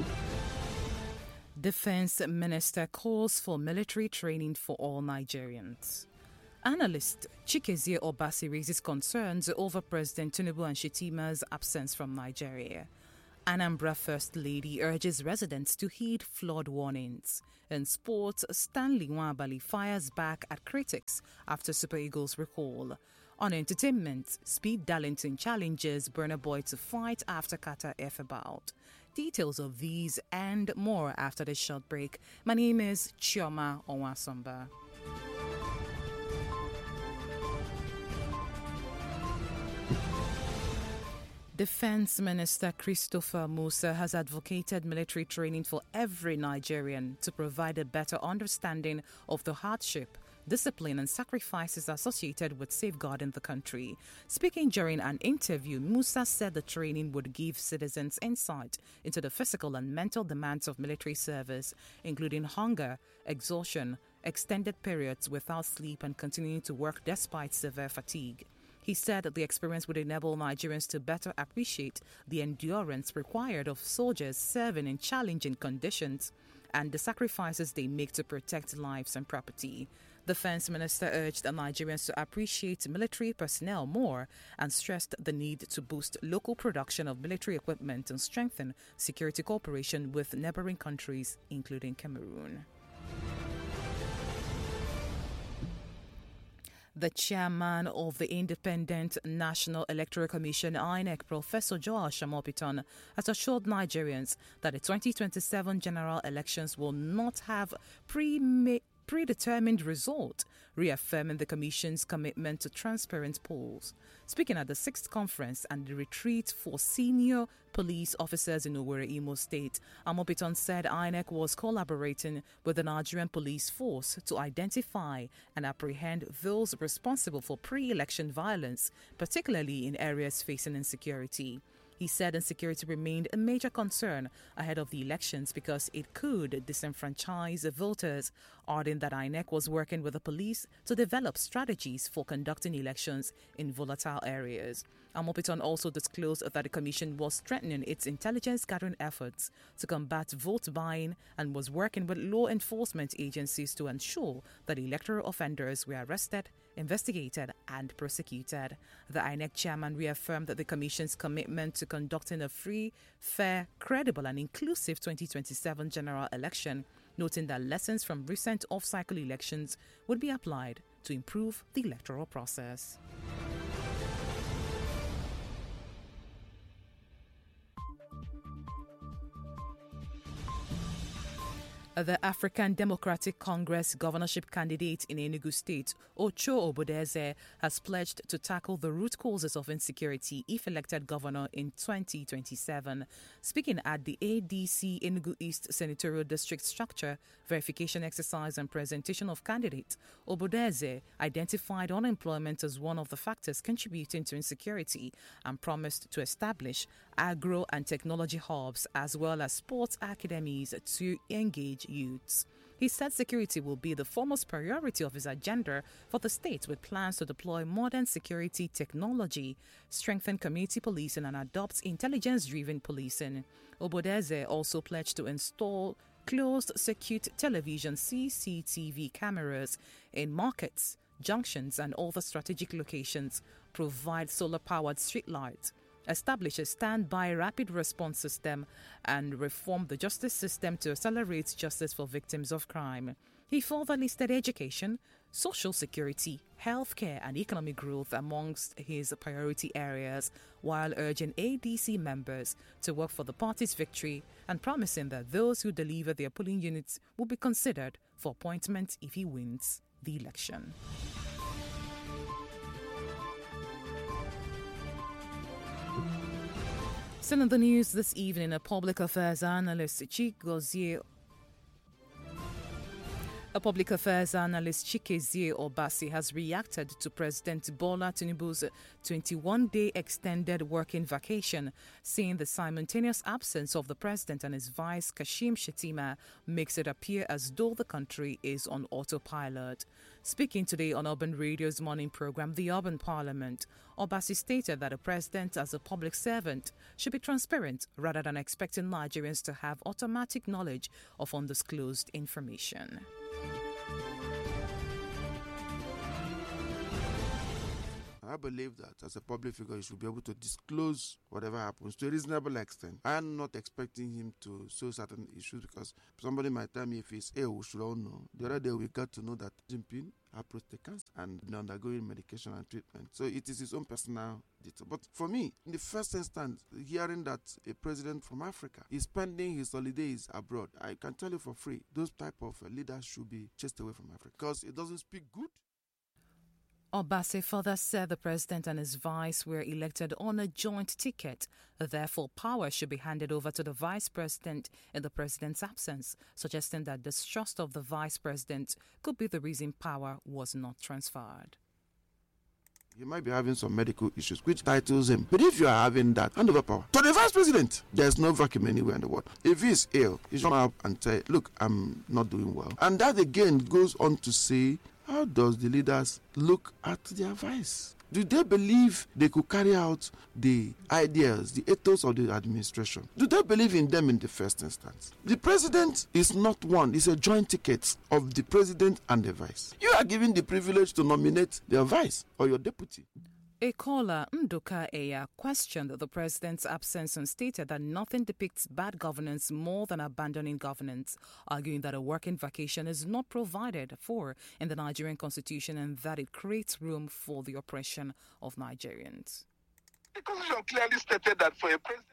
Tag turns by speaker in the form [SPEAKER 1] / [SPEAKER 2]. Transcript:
[SPEAKER 1] Defense Minister calls for military training for all Nigerians. Analyst Chikezie Obasi raises concerns over President Tinubu and Shettima's absence from Nigeria. Anambra First Lady urges residents to heed flood warnings. In sports, Stanley Nwabali fires back at critics after Super Eagles recall. On entertainment, Speed Darlington challenges Burna Boy to fight after Qatar F bout. Details of these and more after this short break. My name is Chioma Onwasomba. Defense Minister Christopher Musa has advocated military training for every Nigerian to provide a better understanding of the hardship, discipline and sacrifices associated with safeguarding the country. Speaking during an interview, Musa said the training would give citizens insight into the physical and mental demands of military service, including hunger, exhaustion, extended periods without sleep and continuing to work despite severe fatigue. He said that the experience would enable Nigerians to better appreciate the endurance required of soldiers serving in challenging conditions and the sacrifices they make to protect lives and property. The Defense Minister urged Nigerians to appreciate military personnel more and stressed the need to boost local production of military equipment and strengthen security cooperation with neighboring countries, including Cameroon. The chairman of the Independent National Electoral Commission, INEC, Professor Joash Amopitan, has assured Nigerians that the 2027 general elections will not have predetermined result, reaffirming the Commission's commitment to transparent polls. Speaking at the 6th conference and the retreat for senior police officers in Owerri, Imo State, Amopitan said INEC was collaborating with the Nigerian police force to identify and apprehend those responsible for pre-election violence, particularly in areas facing insecurity. He said insecurity remained a major concern ahead of the elections because it could disenfranchise voters, adding that INEC was working with the police to develop strategies for conducting elections in volatile areas. Amopitan also disclosed that the Commission was strengthening its intelligence gathering efforts to combat vote buying and was working with law enforcement agencies to ensure that electoral offenders were arrested, investigated and prosecuted. The INEC chairman reaffirmed that the Commission's commitment to conducting a free, fair, credible and inclusive 2027 general election, noting that lessons from recent off-cycle elections would be applied to improve the electoral process. The African Democratic Congress governorship candidate in Enugu State, Ocho Obodeze, has pledged to tackle the root causes of insecurity if elected governor in 2027. Speaking at the ADC Enugu East Senatorial District Structure Verification Exercise and Presentation of Candidate, Obodeze identified unemployment as one of the factors contributing to insecurity and promised to establish agro and technology hubs as well as sports academies to engage youths. He said security will be the foremost priority of his agenda for the state, with plans to deploy modern security technology, strengthen community policing and adopt intelligence-driven policing. Obodeze also pledged to install closed-circuit television CCTV cameras in markets, junctions and other strategic locations, provide solar-powered streetlights, establish a standby rapid response system and reform the justice system to accelerate justice for victims of crime. He further listed education, social security, healthcare and economic growth amongst his priority areas, while urging ADC members to work for the party's victory and promising that those who deliver their polling units will be considered for appointment if he wins the election. Still in the news this evening, a public affairs analyst, Chikezie Obasi has reacted to President Bola Tinubu's 21-day extended working vacation, saying the simultaneous absence of the president and his vice Kashim Shettima makes it appear as though the country is on autopilot. Speaking today on Urban Radio's morning program, The Urban Parliament, Obasi stated that the president, as a public servant, should be transparent rather than expecting Nigerians to have automatic knowledge of undisclosed information.
[SPEAKER 2] I believe that as a public figure, he should be able to disclose whatever happens to a reasonable extent. I am not expecting him to show certain issues because somebody might tell me if he's ill, we should all know. The other day, we got to know that Jinping had prostate cancer and been undergoing medication and treatment. So it is his own personal detail. But for me, in the first instance, hearing that a president from Africa is spending his holidays abroad, I can tell you for free, those type of leaders should be chased away from Africa because it doesn't speak good.
[SPEAKER 1] Obasi further said the president and his vice were elected on a joint ticket. Therefore, power should be handed over to the vice president in the president's absence, suggesting that distrust of the vice president could be the reason power was not transferred.
[SPEAKER 2] He might be having some medical issues, which titles him. But if you are having that, hand over power to the vice president. There's no vacuum anywhere in the world. If he's ill, he should come up and say, look, I'm not doing well. And that again goes on to say, how does the leaders look at their vice? Do they believe they could carry out the ideas, the ethos of the administration? Do they believe in them in the first instance? The president is not one. It's a joint ticket of the president and the vice. You are given the privilege to nominate their vice or your deputy.
[SPEAKER 1] A caller, Nduka Eya, questioned the president's absence and stated that nothing depicts bad governance more than abandoning governance, arguing that a working vacation is not provided for in the Nigerian constitution and that it creates room for the oppression of Nigerians.
[SPEAKER 3] The constitution clearly stated that for a president